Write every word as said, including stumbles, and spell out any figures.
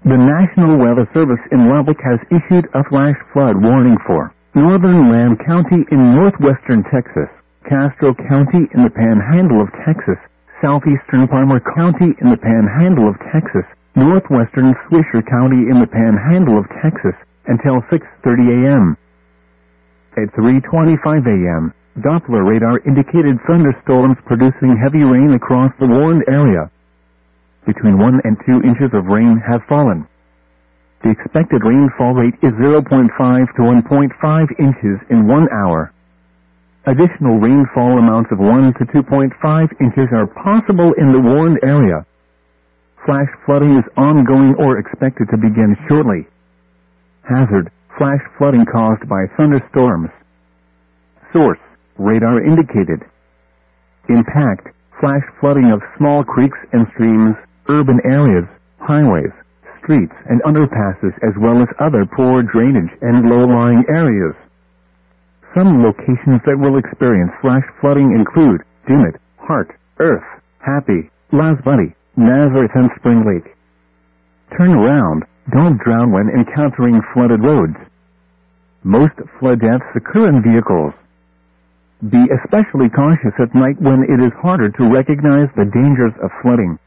The National Weather Service in Lubbock has issued a flash flood warning for northern Lamb County in northwestern Texas, Castro County in the Panhandle of Texas, southeastern Palmer County in the Panhandle of Texas, northwestern Swisher County in the Panhandle of Texas, until six thirty a m At three twenty-five a m, Doppler radar indicated thunderstorms producing heavy rain across the warned area. Between one and two inches of rain have fallen. The expected rainfall rate is zero point five to one point five inches in one hour. Additional rainfall amounts of one to two point five inches are possible in the warned area. Flash flooding is ongoing or expected to begin shortly. Hazard: flash flooding caused by thunderstorms. Source: radar indicated. Impact: flash flooding of small creeks and streams, urban areas, highways, streets and underpasses, as well as other poor drainage and low-lying areas. Some locations that will experience flash flooding include Dimmitt, Hart, Earth, Happy, Las Bunny, Nazareth and Spring Lake. Turn around. Don't drown when encountering flooded roads. Most flood deaths occur in vehicles. Be especially cautious at night when it is harder to recognize the dangers of flooding.